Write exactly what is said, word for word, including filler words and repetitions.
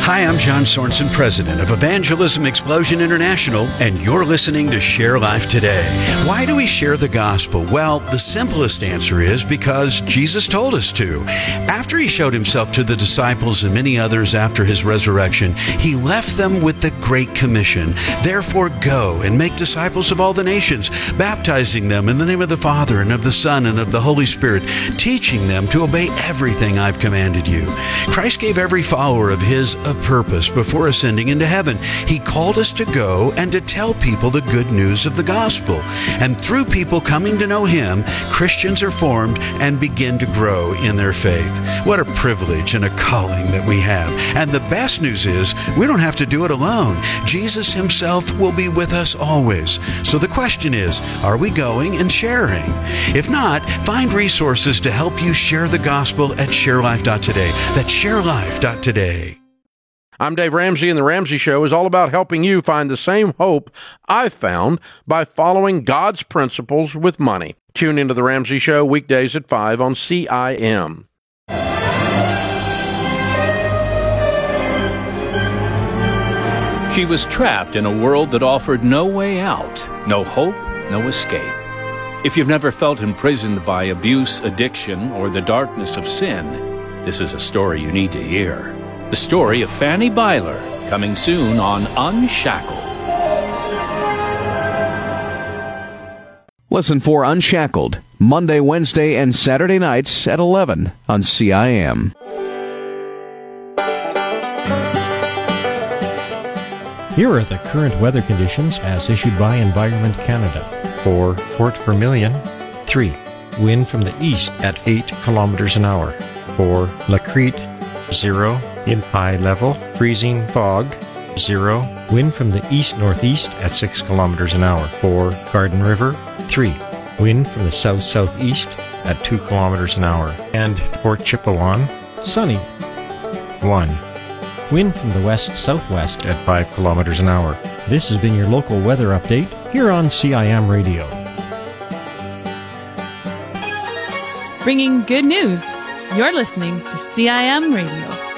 Hi, I'm John Sorensen, president of Evangelism Explosion International, and you're listening to Share Life Today. Why do we share the gospel? Well, the simplest answer is because Jesus told us to. After he showed himself to the disciples and many others after his resurrection, he left them with the Great Commission. Therefore, go and make disciples of all the nations, baptizing them in the name of the Father and of the Son and of the Holy Spirit, teaching them to obey everything I've commanded you. Christ gave every follower of his a purpose before ascending into heaven. He called us to go and to tell people the good news of the gospel. And through people coming to know him, Christians are formed and begin to grow in their faith. What a privilege and a calling that we have. And the best news is we don't have to do it alone. Jesus himself will be with us always. So the question is, are we going and sharing? If not, find resources to help you share the gospel at share life dot today. That's share life dot today. I'm Dave Ramsey, and The Ramsey Show is all about helping you find the same hope I've found by following God's principles with money. Tune into The Ramsey Show weekdays at five on C I M. She was trapped in a world that offered no way out, no hope, no escape. If you've never felt imprisoned by abuse, addiction, or the darkness of sin, this is a story you need to hear. The story of Fanny Byler, coming soon on Unshackled. Listen for Unshackled, Monday, Wednesday, and Saturday nights at eleven on C I M. Here are the current weather conditions as issued by Environment Canada. For Fort Vermilion, three. Wind from the east at eight kilometers an hour. For La Crete, zero. In high level, freezing fog, zero. Wind from the east-northeast at six kilometers an hour. For Garden River, three. Wind from the south-southeast at two kilometers an hour. And Port Chipewyan, sunny, one. Wind from the west-southwest at five kilometers an hour. This has been your local weather update here on C I M Radio. Bringing good news. You're listening to C I M Radio.